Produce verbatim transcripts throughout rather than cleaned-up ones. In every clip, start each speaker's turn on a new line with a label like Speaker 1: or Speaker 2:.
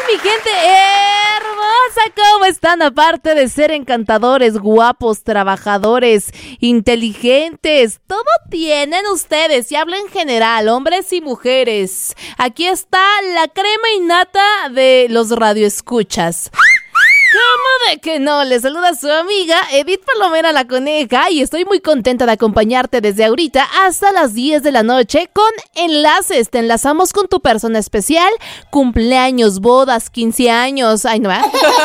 Speaker 1: mi gente hermosa? ¿Cómo están? Aparte de ser encantadores, guapos, trabajadores, inteligentes, todo tienen ustedes. Y hablo en general, hombres y mujeres. Aquí está la crema innata de los radioescuchas. ¿Cómo de que no? Les saluda su amiga Edith Palomera la Coneja y estoy muy contenta de acompañarte desde ahorita hasta las diez de la noche con enlaces. Te enlazamos con tu persona especial, cumpleaños, bodas, quince años, ay no, ¿eh?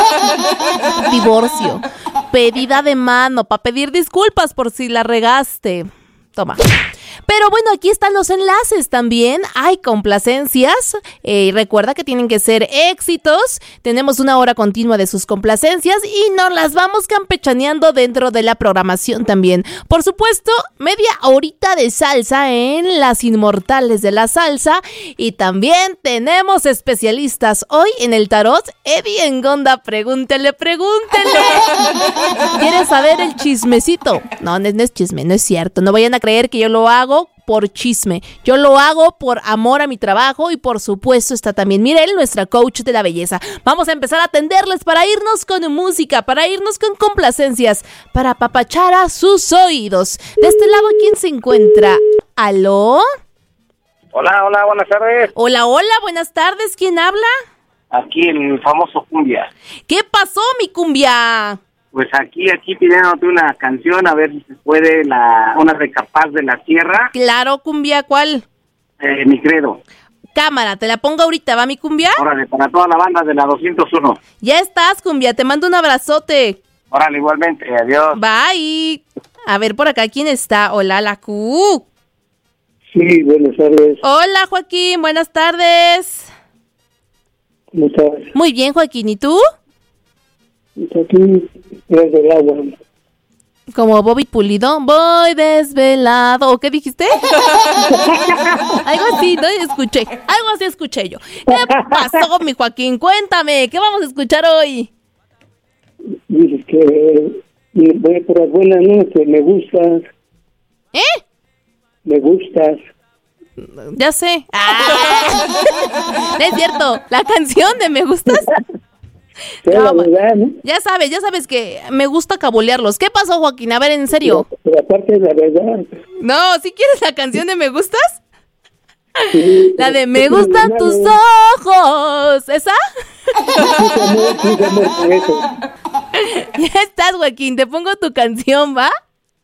Speaker 1: Divorcio, pedida de mano para pedir disculpas por si la regaste. Toma. Pero bueno, aquí están los enlaces también. Hay complacencias. Eh, recuerda que tienen que ser éxitos. Tenemos una hora continua de sus complacencias y nos las vamos campechaneando dentro de la programación también. Por supuesto, media horita de salsa en Las Inmortales de la Salsa. Y también tenemos especialistas hoy en el tarot. Eddie Engonda, pregúntele, pregúntele. ¿Quieres saber el chismecito? No, no es chisme, no es cierto. No vayan a creer que yo lo hago por chisme. Yo lo hago por amor a mi trabajo y por supuesto está también Mirel, nuestra coach de la belleza. Vamos a empezar a atenderles para irnos con música, para irnos con complacencias, para apapachar a sus oídos. De este lado, ¿quién se encuentra? ¿Aló?
Speaker 2: Hola, hola, buenas tardes.
Speaker 1: Hola, hola, buenas tardes. ¿Quién habla?
Speaker 2: Aquí el famoso Cumbia.
Speaker 1: ¿Qué pasó, mi Cumbia?
Speaker 2: Pues aquí, aquí pidiéndote una canción, a ver si se puede, la una de Capaz de la Sierra.
Speaker 1: Claro, Cumbia, ¿cuál?
Speaker 2: Eh, Mi Credo.
Speaker 1: Cámara, te la pongo ahorita, ¿va, mi Cumbia?
Speaker 2: Órale, para toda la banda de la doscientos uno.
Speaker 1: Ya estás, Cumbia, te mando un abrazote.
Speaker 2: Órale, igualmente, adiós.
Speaker 1: Bye. A ver, por acá, ¿quién está? Hola, la Q.
Speaker 3: Sí, buenas tardes.
Speaker 1: Hola, Joaquín, buenas tardes.
Speaker 3: ¿Cómo estás?
Speaker 1: Muy bien, Joaquín, ¿y tú?
Speaker 3: Aquí, desde el agua.
Speaker 1: Como Bobby Pulido, voy desvelado. ¿O qué dijiste? Algo así, ¿no? Escuché, algo así escuché yo. ¿Qué pasó, mi Joaquín? Cuéntame, ¿qué vamos a escuchar hoy?
Speaker 3: Dices que voy por las buenas, ¿no? Que me gustas.
Speaker 1: ¿Eh?
Speaker 3: Me gustas.
Speaker 1: Ya sé. ¡Ah! No es cierto, la canción de Me Gustas.
Speaker 3: No, la verdad, ¿no?
Speaker 1: Ya sabes, ya sabes que me gusta cabulearlos. ¿Qué pasó, Joaquín? A ver, en serio.
Speaker 3: Pero, pero aparte, la verdad.
Speaker 1: No, ¿sí quieres la canción de Me Gustas?
Speaker 3: Sí,
Speaker 1: la de Me Gustan
Speaker 3: no,
Speaker 1: Tus
Speaker 3: no.
Speaker 1: Ojos. ¿Esa?
Speaker 3: Mucho amor, mucho amor por eso.
Speaker 1: Ya estás, Joaquín. Te pongo tu canción, ¿va?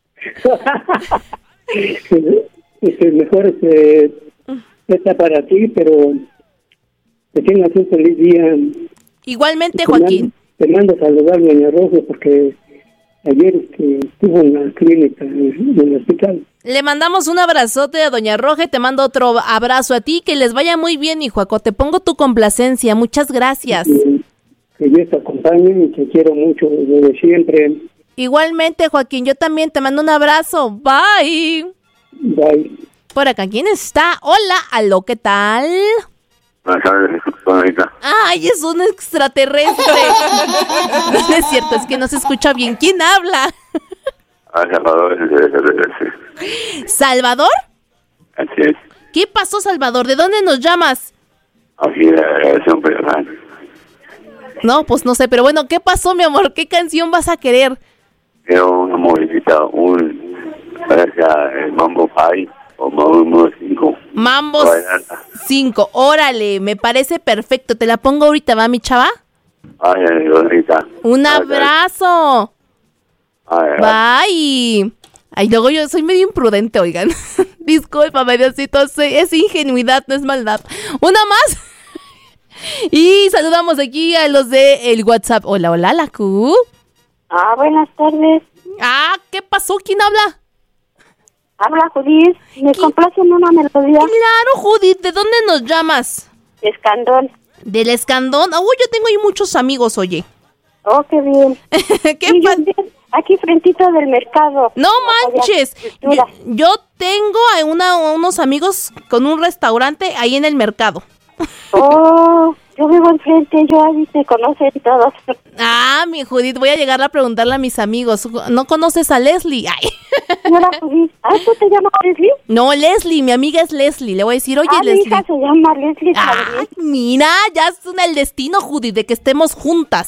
Speaker 3: Este, mejor este, está para ti, pero que tengas un feliz día.
Speaker 1: Igualmente,
Speaker 3: Te
Speaker 1: Joaquín.
Speaker 3: mando, te mando a saludar, doña Rosa, porque ayer este, estuvo en la clínica, en el hospital.
Speaker 1: Le mandamos un abrazote a doña Roja y te mando otro abrazo a ti. Que les vaya muy bien, hijuaco. Te pongo tu complacencia. Muchas gracias.
Speaker 3: Que, que Dios te acompañe y te quiero mucho desde siempre.
Speaker 1: Igualmente, Joaquín. Yo también te mando un abrazo. Bye.
Speaker 3: Bye.
Speaker 1: Por acá, ¿quién está? Hola, aló, ¿qué tal?
Speaker 4: Buenas tardes, señorita.
Speaker 1: Ay, es un extraterrestre. No es cierto, es que no se escucha bien. ¿Quién habla?
Speaker 4: Ah, Salvador. Sí.
Speaker 1: ¿Salvador?
Speaker 4: Así es.
Speaker 1: ¿Qué pasó, Salvador? ¿De dónde nos llamas?
Speaker 4: Aquí la relación personal.
Speaker 1: No, pues no sé, pero bueno, ¿qué pasó, mi amor? ¿Qué canción vas a querer?
Speaker 4: Quiero una movilita, un... Parece el Mambo Pie o Mambo cinco.
Speaker 1: Mambo cinco, órale, me parece perfecto. Te la pongo ahorita, ¿va, mi chava?
Speaker 4: Ay, ay, ahorita.
Speaker 1: Un abrazo.
Speaker 4: Ay, ay.
Speaker 1: Bye. Ay, luego yo soy medio imprudente, oigan. Discúlpame, Diosito, es ingenuidad, no es maldad. Una más. Y saludamos aquí a los de el WhatsApp. Hola, hola, la Q.
Speaker 5: Ah, buenas tardes.
Speaker 1: Ah, ¿qué pasó? ¿Quién habla?
Speaker 5: Habla Judith. ¿Me
Speaker 1: ¿Qué?
Speaker 5: complacen una melodía?
Speaker 1: Claro, Judith, ¿de dónde nos llamas?
Speaker 5: Escandón.
Speaker 1: ¿Del Escandón? Uy, yo tengo ahí muchos amigos, oye.
Speaker 5: Oh, qué bien.
Speaker 1: ¿Qué
Speaker 5: Sí, yo
Speaker 1: pasa?
Speaker 5: vi aquí frentito del mercado.
Speaker 1: No manches. Yo,
Speaker 5: Mira,
Speaker 1: yo tengo a una, unos amigos con un restaurante ahí en el mercado.
Speaker 5: oh, Yo vivo enfrente, yo ahí te conocen todos.
Speaker 1: Ah, mi Judith, voy a llegar a preguntarle a mis amigos. ¿No conoces a Leslie? Ay.
Speaker 5: Señora Judith, ¿ah, tú te llamas Leslie?
Speaker 1: No, Leslie, mi amiga es Leslie. Le voy a decir, oye,
Speaker 5: ah,
Speaker 1: Leslie.
Speaker 5: mi hija se llama Leslie
Speaker 1: Ah,
Speaker 5: también.
Speaker 1: mira, ya es en el destino, Judith, de que estemos juntas.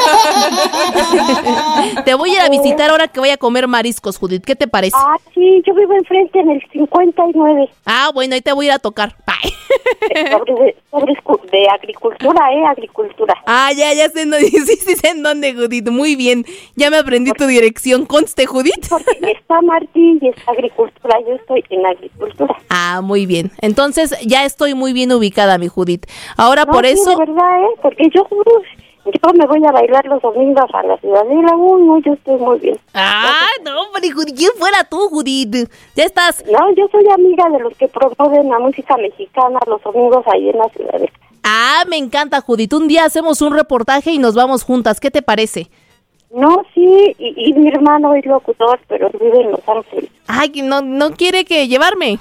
Speaker 1: Te voy a ir a visitar ahora que voy a comer mariscos, Judith. ¿Qué te parece?
Speaker 5: Ah, sí, yo vivo enfrente en el cincuenta y nueve.
Speaker 1: Ah, bueno, ahí te voy a ir a tocar. Bye.
Speaker 5: Sobre, de, sobre escu- de agricultura, ¿eh? Agricultura.
Speaker 1: Ah, ya, ya sé en dónde, sí, sí sé en dónde, Judith. Muy bien. Ya me aprendí tu dirección. ¿Conste, Judith?
Speaker 5: Porque está Martín y está agricultura, yo estoy en agricultura.
Speaker 1: Ah, muy bien. Entonces ya estoy muy bien ubicada, mi Judith. Ahora
Speaker 5: No,
Speaker 1: por
Speaker 5: sí,
Speaker 1: eso...
Speaker 5: de verdad, ¿eh? Porque yo, uf, yo me voy a bailar los domingos a la Ciudadela. Uy, no, yo estoy muy bien.
Speaker 1: Ah, no, hombre, Judith, ¿quién fuera tú, Judith? Ya estás.
Speaker 5: No, yo soy amiga de los que promueven la música mexicana los domingos ahí en la Ciudadela.
Speaker 1: Ah, me encanta, Judith. Un día hacemos un reportaje y nos vamos juntas. ¿Qué te parece?
Speaker 5: No, sí, y, y mi hermano es locutor, pero vive en Los Ángeles.
Speaker 1: Ay, que no, no quiere que llevarme.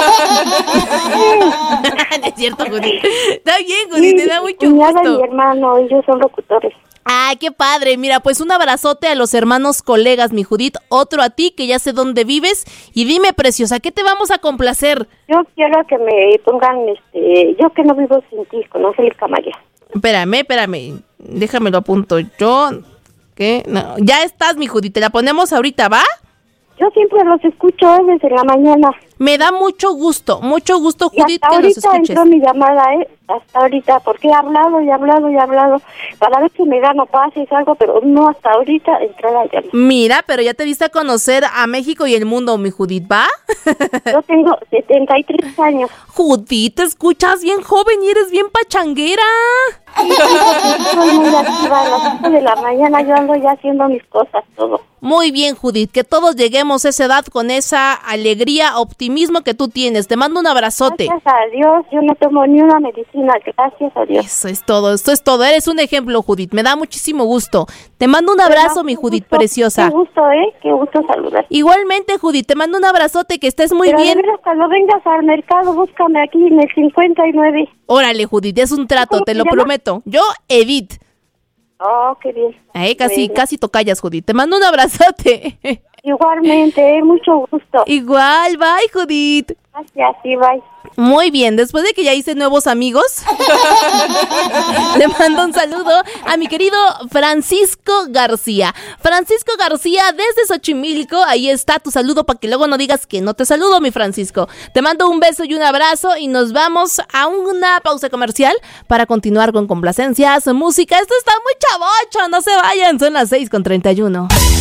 Speaker 1: No es cierto, Judith. Está bien, Judith, te da mucho
Speaker 5: mi cuñada y mi
Speaker 1: gusto.
Speaker 5: hermano, ellos son locutores.
Speaker 1: Ah, qué padre. Mira, pues un abrazote a los hermanos colegas, mi Judith. Otro a ti, que ya sé dónde vives. Y dime, preciosa, ¿qué te vamos a complacer?
Speaker 5: Yo quiero que me pongan, este, yo que no vivo sin ti, con Angélica María.
Speaker 1: Espérame, espérame. Déjame lo apunto. Yo... ¿Qué? No. Ya estás, mi Judith. Te la ponemos ahorita, ¿va?
Speaker 5: Yo siempre los escucho ¿eh? desde la mañana.
Speaker 1: Me da mucho gusto, mucho gusto,
Speaker 5: Y
Speaker 1: Judith,
Speaker 5: hasta
Speaker 1: que los
Speaker 5: ahorita
Speaker 1: escuches.
Speaker 5: entró mi llamada, ¿eh? Hasta ahorita, porque he hablado y hablado y hablado. Para ver si me gano pases algo, pero no, hasta ahorita entró la llamada.
Speaker 1: Mira, pero ya te diste a conocer a México y el mundo, mi Judith, ¿va?
Speaker 5: Yo tengo setenta y tres años.
Speaker 1: Judith, te escuchas bien joven y eres bien pachanguera.
Speaker 5: Estoy muy activa. A las cinco de la mañana yo ando ya haciendo mis cosas, todo.
Speaker 1: Muy bien, Judith, que todos lleguemos a esa edad con esa alegría, optimismo que tú tienes. Te mando un abrazote.
Speaker 5: Gracias a Dios, yo no tomo ni una medicina, gracias a Dios.
Speaker 1: Eso es todo, esto es todo. Eres un ejemplo, Judith. Me da muchísimo gusto. Te mando un abrazo,
Speaker 5: Pero,
Speaker 1: mi
Speaker 5: qué
Speaker 1: Judith
Speaker 5: gusto,
Speaker 1: preciosa.
Speaker 5: Qué gusto, ¿eh? Qué gusto saludar.
Speaker 1: Igualmente, Judith, te mando un abrazote, que estés muy
Speaker 5: Pero
Speaker 1: bien.
Speaker 5: de veras, cuando vengas al mercado, búscame aquí en el cincuenta y nueve.
Speaker 1: Órale, Judith, es un trato,
Speaker 5: ¿Cómo
Speaker 1: te
Speaker 5: te
Speaker 1: lo
Speaker 5: llamas?
Speaker 1: prometo. Yo, Edith.
Speaker 5: Oh, qué bien.
Speaker 1: Eh, casi,
Speaker 5: Bueno.
Speaker 1: casi tocallas, Judith. Te mando un abrazote.
Speaker 5: Igualmente, ¿eh? Mucho gusto.
Speaker 1: Igual, bye, Judith.
Speaker 5: Gracias, sí, bye.
Speaker 1: Muy bien, después de que ya hice nuevos amigos, le mando un saludo a mi querido Francisco García. Francisco García desde Xochimilco, ahí está tu saludo para que luego no digas que no te saludo, mi Francisco. Te mando un beso y un abrazo y nos vamos a una pausa comercial para continuar con complacencias, música. Esto está muy chavocho, no se vayan, son las seis con treinta y uno.